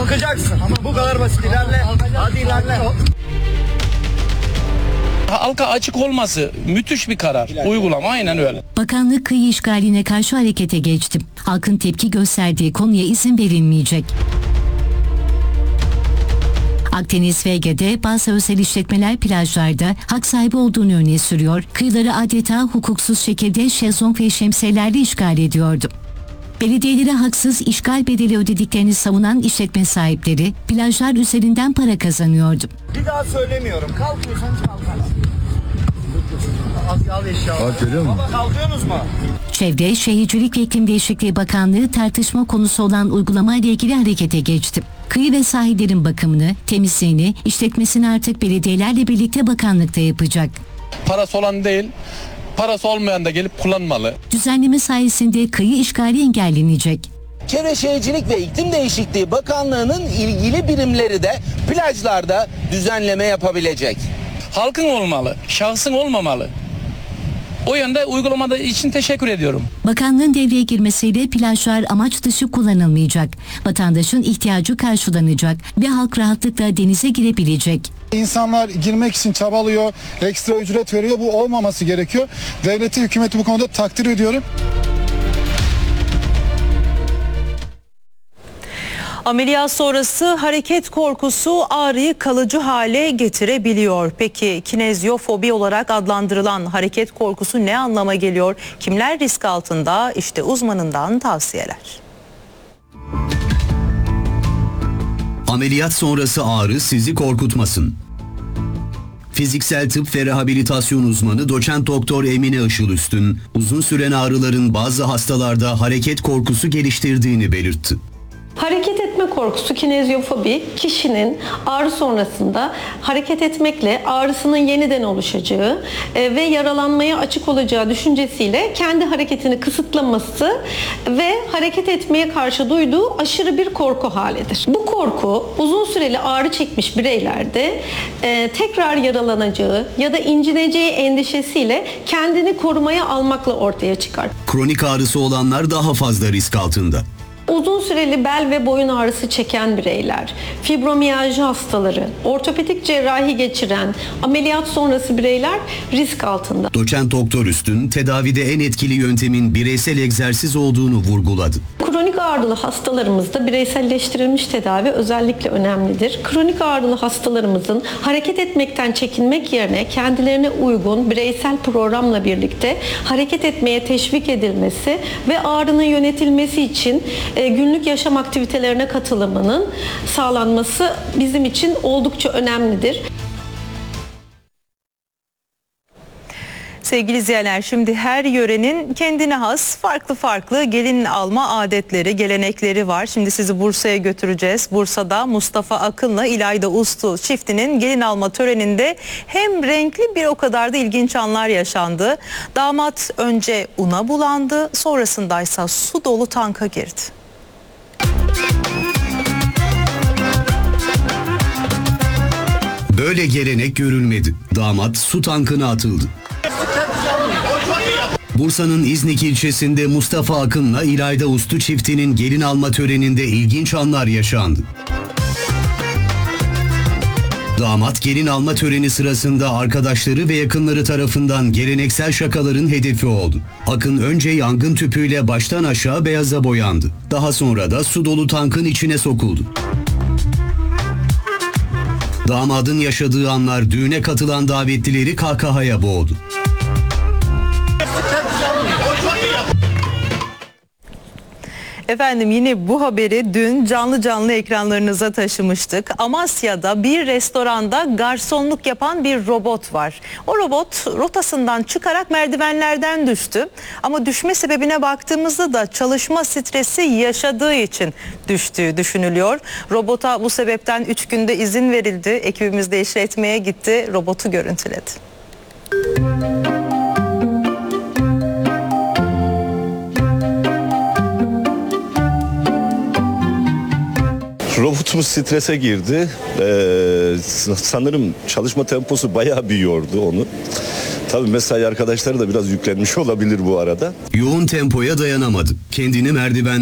Kalkacaksın. Bu kadar basit. İlerle. Hadi ilerle. Halka açık olması müthiş bir karar. Uygulama aynen öyle. Bakanlık kıyı işgaline karşı harekete geçti. Halkın tepki gösterdiği konuya izin verilmeyecek. Akdeniz ve Ege'de bazı özel işletmeler plajlarda hak sahibi olduğunu öne sürüyor. Kıyıları adeta hukuksuz şekilde şezlong ve şemsiyelerle işgal ediyordu. Belediyelere haksız işgal bedeli ödediklerini savunan işletme sahipleri plajlar üzerinden para kazanıyordu. Bir daha söylemiyorum. Kalkıyorsanız kalkarsın. Al eşyaları. Bak görüyor musun? Baba kalkıyorsunuz mu? Çevre, Şehircilik ve İklim Değişikliği Bakanlığı tartışma konusu olan uygulama ile ilgili harekete geçti. Kıyı ve sahillerin bakımını, temizliğini, işletmesini artık belediyelerle birlikte bakanlıkta yapacak. Parası olan değil, parası olmayan da gelip kullanmalı. Düzenleme sayesinde kıyı işgali engellenecek. Çevre Şehircilik ve İklim Değişikliği Bakanlığı'nın ilgili birimleri de plajlarda düzenleme yapabilecek. Halkın olmalı, şahsın olmamalı. O yönde uygulamada için teşekkür ediyorum. Bakanlığın devreye girmesiyle plajlar amaç dışı kullanılmayacak. Vatandaşın ihtiyacı karşılanacak ve halk rahatlıkla denize girebilecek. İnsanlar girmek için çabalıyor, ekstra ücret veriyor. Bu olmaması gerekiyor. Devleti, hükümeti bu konuda takdir ediyorum. Ameliyat sonrası hareket korkusu ağrıyı kalıcı hale getirebiliyor. Peki kineziofobi olarak adlandırılan hareket korkusu ne anlama geliyor? Kimler risk altında? İşte uzmanından tavsiyeler. Ameliyat sonrası ağrı sizi korkutmasın. Fiziksel tıp ve rehabilitasyon uzmanı doçent doktor Emine Işılüstün, uzun süren ağrıların bazı hastalarda hareket korkusu geliştirdiğini belirtti. Hareket etme korkusu, kineziofobi, kişinin ağrı sonrasında hareket etmekle ağrısının yeniden oluşacağı ve yaralanmaya açık olacağı düşüncesiyle kendi hareketini kısıtlaması ve hareket etmeye karşı duyduğu aşırı bir korku halidir. Bu korku uzun süreli ağrı çekmiş bireylerde tekrar yaralanacağı ya da incineceği endişesiyle kendini korumaya almakla ortaya çıkar. Kronik ağrısı olanlar daha fazla risk altında. Uzun süreli bel ve boyun ağrısı çeken bireyler, fibromiyalji hastaları, ortopedik cerrahi geçiren, ameliyat sonrası bireyler risk altında. Doçent doktor Üstün, tedavide en etkili yöntemin bireysel egzersiz olduğunu vurguladı. Kronik ağrılı hastalarımızda bireyselleştirilmiş tedavi özellikle önemlidir. Kronik ağrılı hastalarımızın hareket etmekten çekinmek yerine kendilerine uygun bireysel programla birlikte hareket etmeye teşvik edilmesi ve ağrının yönetilmesi için günlük yaşam aktivitelerine katılımının sağlanması bizim için oldukça önemlidir. Sevgili izleyenler, şimdi her yörenin kendine has farklı gelin alma adetleri, gelenekleri var. Şimdi sizi Bursa'ya götüreceğiz. Bursa'da Mustafa Akın'la İlayda Uslu çiftinin gelin alma töreninde hem renkli bir o kadar da ilginç anlar yaşandı. Damat önce una bulandı, sonrasındaysa su dolu tanka girdi. Böyle gelenek görülmedi. Damat su tankına atıldı. Bursa'nın İznik ilçesinde Mustafa Akın'la İlayda Uslu çiftinin gelin alma töreninde ilginç anlar yaşandı. Damat gelin alma töreni sırasında arkadaşları ve yakınları tarafından geleneksel şakaların hedefi oldu. Akın önce yangın tüpüyle baştan aşağı beyaza boyandı. Daha sonra da su dolu tankın içine sokuldu. Damadın yaşadığı anlar düğüne katılan davetlileri kahkahaya boğdu. Efendim, yine bu haberi dün canlı ekranlarınıza taşımıştık. Amasya'da bir restoranda garsonluk yapan bir robot var. O robot rotasından çıkarak merdivenlerden düştü. Ama düşme sebebine baktığımızda da çalışma stresi yaşadığı için düştüğü düşünülüyor. Robota bu sebepten 3 günde izin verildi. Ekibimiz de işletmeye gitti, robotu görüntüledi. Robotumuz strese girdi. Sanırım çalışma temposu bayağı bir yordu onu. Tabii mesai arkadaşları da biraz yüklenmiş olabilir bu arada. Yoğun tempoya dayanamadı. Kendini merdiven